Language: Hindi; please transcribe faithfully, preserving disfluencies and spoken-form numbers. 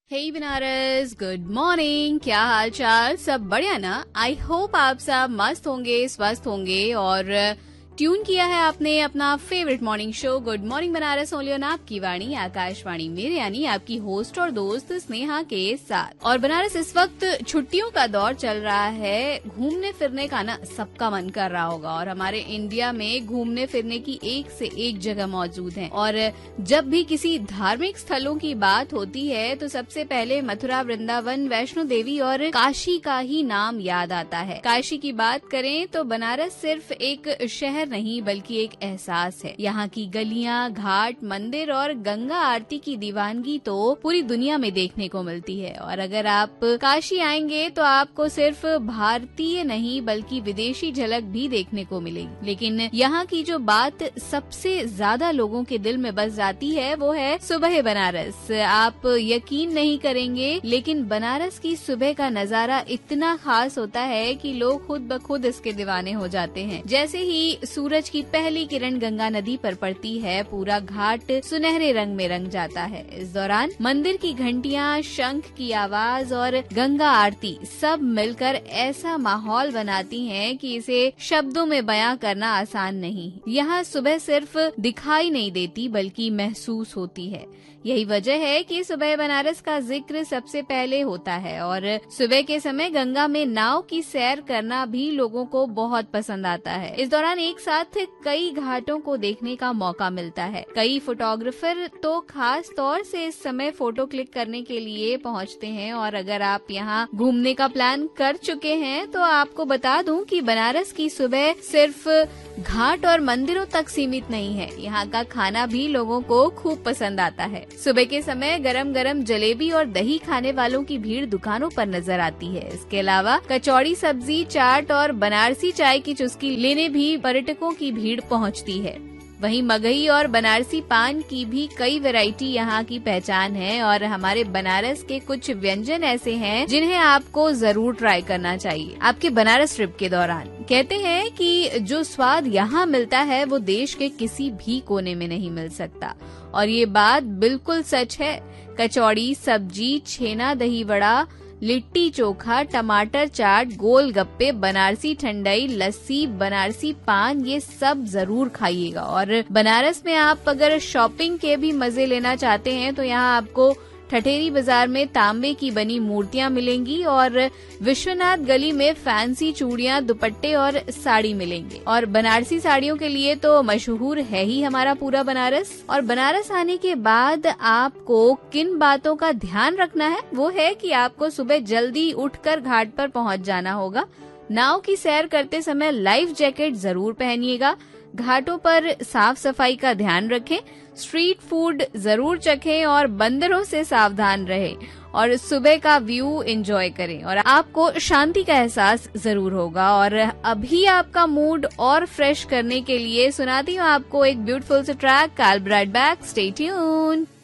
हे बनारस, गुड मॉर्निंग। क्या हाल चाल? सब बढ़िया ना? आई होप आप सब मस्त होंगे, स्वस्थ होंगे और ट्यून किया है आपने अपना favourite morning show good morning Banaras only on आपकी वाणी आकाशवाणी मेरे यानी आपकी होस्ट और दोस्त स्नेहा के साथ। और बनारस इस वक्त छुट्टियों का दौर चल रहा है। घूमने फिरने का ना सबका मन कर रहा होगा और हमारे इंडिया में घूमने फिरने की एक से एक जगह मौजूद है। और जब भी किसी धार्मिक स्थलों की बात होती है तो सबसे पहले मथुरा, वृंदावन, वैष्णो देवी और काशी का ही नाम याद आता है। काशी की बात करें तो बनारस सिर्फ एक शहर नहीं बल्कि एक एहसास है। यहाँ की गलियाँ, घाट, मंदिर और गंगा आरती की दीवानगी तो पूरी दुनिया में देखने को मिलती है। और अगर आप काशी आएंगे तो आपको सिर्फ भारतीय नहीं बल्कि विदेशी झलक भी देखने को मिलेगी। लेकिन यहाँ की जो बात सबसे ज्यादा लोगों के दिल में बस जाती है वो है सुबह बनारस। आप यकीन नहीं करेंगे लेकिन बनारस की सुबह का नजारा इतना खास होता है कि लोग खुद ब खुद इसके दीवाने हो जाते हैं। जैसे ही सूरज की पहली किरण गंगा नदी पर पड़ती है, पूरा घाट सुनहरे रंग में रंग जाता है। इस दौरान मंदिर की घंटियां, शंख की आवाज और गंगा आरती सब मिलकर ऐसा माहौल बनाती हैं कि इसे शब्दों में बयां करना आसान नहीं। यहाँ सुबह सिर्फ दिखाई नहीं देती बल्कि महसूस होती है। यही वजह है कि सुबह बनारस का जिक्र सबसे पहले होता है। और सुबह के समय गंगा में नाव की सैर करना भी लोगों को बहुत पसंद आता है। इस दौरान एक साथ कई घाटों को देखने का मौका मिलता है। कई फोटोग्राफर तो खास तौर से इस समय फोटो क्लिक करने के लिए पहुंचते हैं। और अगर आप यहाँ घूमने का प्लान कर चुके हैं तो आपको बता दूं कि बनारस की सुबह सिर्फ घाट और मंदिरों तक सीमित नहीं है। यहाँ का खाना भी लोगों को खूब पसंद आता है। सुबह के समय गरम गरम जलेबी और दही खाने वालों की भीड़ दुकानों पर नजर आती है। इसके अलावा कचौड़ी, सब्जी, चाट और बनारसी चाय की चुस्की लेने भी पर्यटकों की भीड़ पहुंचती है। वहीं मगही और बनारसी पान की भी कई वैरायटी यहाँ की पहचान है। और हमारे बनारस के कुछ व्यंजन ऐसे हैं जिन्हें आपको जरूर ट्राई करना चाहिए आपके बनारस ट्रिप के दौरान। कहते हैं कि जो स्वाद यहाँ मिलता है वो देश के किसी भी कोने में नहीं मिल सकता और ये बात बिल्कुल सच है। कचौड़ी, सब्जी, छेना, दही वड़ा, लिट्टी चोखा, टमाटर चाट, गोल गप्पे, बनारसी ठंडाई, लस्सी, बनारसी पान, ये सब जरूर खाइएगा। और बनारस में आप अगर शॉपिंग के भी मजे लेना चाहते हैं तो यहाँ आपको ठठेरी बाजार में तांबे की बनी मूर्तियां मिलेंगी और विश्वनाथ गली में फैंसी चूड़ियां, दुपट्टे और साड़ी मिलेंगे। और बनारसी साड़ियों के लिए तो मशहूर है ही हमारा पूरा बनारस। और बनारस आने के बाद आपको किन बातों का ध्यान रखना है वो है कि आपको सुबह जल्दी उठकर घाट पर पहुंच जाना होगा। नाव की सैर करते समय लाइफ जैकेट जरूर पहनिएगा। घाटों पर साफ सफाई का ध्यान रखें, स्ट्रीट फूड जरूर चखें और बंदरों से सावधान रहें और सुबह का व्यू एंजॉय करें और आपको शांति का एहसास जरूर होगा। और अभी आपका मूड और फ्रेश करने के लिए सुनाती हूँ आपको एक ब्यूटीफुल सा track. I will be right back, stay tuned.